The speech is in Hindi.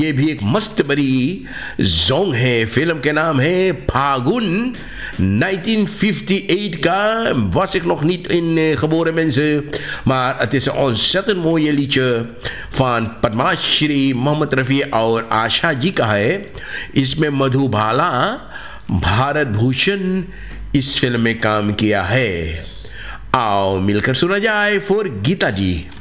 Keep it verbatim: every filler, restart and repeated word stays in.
ये भी एक मस्त बड़ी सॉन्ग है। फिल्म के नाम है फागुन, negentien vijfenvijftig ka was ik nog niet in uh, geboren, mensen. Maar het is een ontzettend mooie liedje van Padma Shri Mohammad Rafi और आशा जी का है। इसमें मधुबाला भारत भूषण इस फिल्म में काम किया है। आओ मिलकर सुना जाए फॉर गीता जी।